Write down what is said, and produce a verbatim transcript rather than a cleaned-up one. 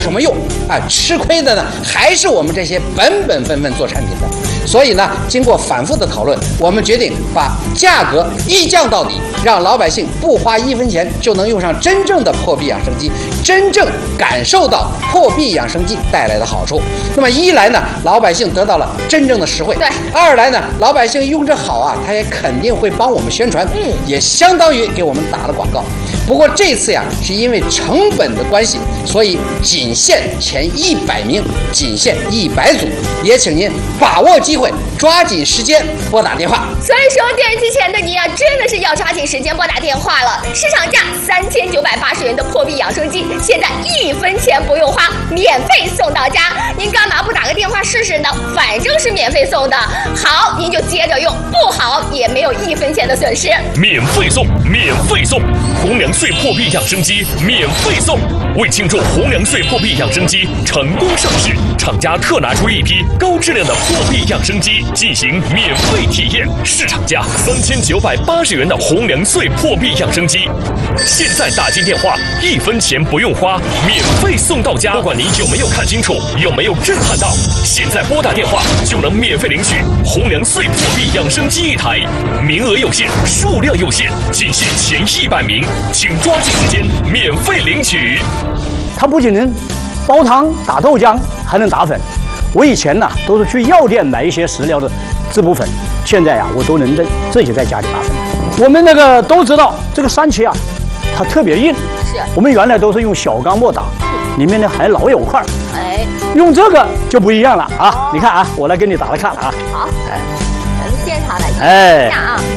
什么用啊？吃亏的呢，还是我们这些本本分分做产品的。所以呢，经过反复的讨论，我们决定把价格一降到底，让老百姓不花一分钱就能用上真正的破壁养生机，真正感受到破壁养生机带来的好处。那么一来呢，老百姓得到了真正的实惠； 对， 二来呢，老百姓用着好啊，他也肯定会帮我们宣传， 嗯， 也相当于给我们打了广告。不过这次呀，是因为成本的关系，所以仅限前一百名，仅限一百组，也请您把握机会，抓紧时间拨打电话。 所以说，电视机前的你啊，真的是要抓紧时间拨打电话了。市场价三千九百八十元的破壁养生机，现在一分钱不用花，免费送到家。您干嘛不打个电话试试呢？反正是免费送的，好您就接着用，不好也没有一分钱的损失。 免费送，免费送，红粮穗破壁养生机免费送。为庆祝红粮穗破壁养生机成功上市，厂家特拿出一批高质量的破壁养生机进行免费体验。市场价三千九百八十元的红粮穗破壁养生机，现在打进电话，一分钱不用花，免费送到家。不管你有没有看清楚，有没有震撼到，现在拨打电话就能免费领取红粮穗破壁养生机一台，名额有限，数量有限，仅限前一百名，请抓紧时间免费领取。 它不仅能煲汤、打豆浆，还能打粉。我以前呢都是去药店买一些食疗的滋补粉，现在呀我都能自己在家里打粉。我们那个都知道，这个三七啊，它特别硬。 是。我们原来都是用小钢末打，里面呢还老有块。 哎。 用这个就不一样了啊！哦、你看啊，我来给你打来看啊。 好。哎。咱们现场来看一下啊。